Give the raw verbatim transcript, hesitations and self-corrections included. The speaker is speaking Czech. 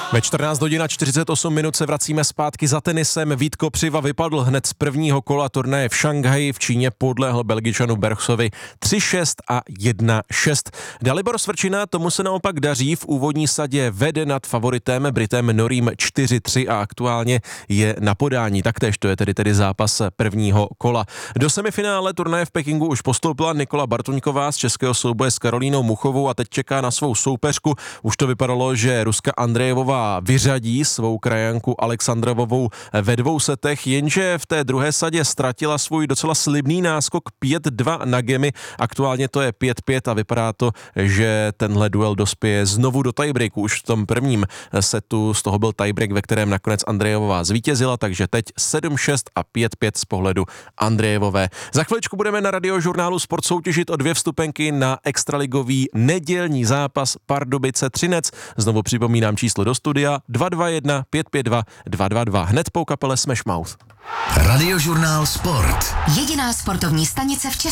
Ve čtrnáct hodin a čtyřicet osm minut se vracíme zpátky za tenisem. Vít Kopřiva vypadl hned z prvního kola turnaje v Šanghaji. V Číně podlehl Belgičanu Bergsovi tři šest a jedna šest. Dalibor Svrčina, tomu se naopak daří. V úvodní sadě vede nad favoritem Britem Norím čtyři tři a aktuálně je na podání. Taktéž to je tedy tedy zápas prvního kola. Do semifinále turnaje v Pekingu už postoupila Nikola Bartuňková z českého souboje s Karolínou Muchovou a teď čeká na svou soupeřku. Už to vypadalo, že Ruska Andrejevová vyřadí svou krajanku Alexandrovovou ve dvou setech, jenže v té druhé sadě ztratila svůj docela slibný náskok pět dva na gemy. Aktuálně to je pět pět a vypadá to, že tenhle duel dospěje znovu do tiebreaku. Už v tom prvním setu z toho byl tiebreak, ve kterém nakonec Andrejevová zvítězila, takže teď sedm šest a pět pět z pohledu Andrejevové. Za chviličku budeme na Radiožurnálu Sport soutěžit o dvě vstupenky na extraligový nedělní zápas Pardubice Třinec. Znovu připomínám číslo do studia dva dva jedna pět pět dva dva dva dva. Hned po kapele Smash Mouth. Radiožurnál Sport. Jediná sportovní stanice v České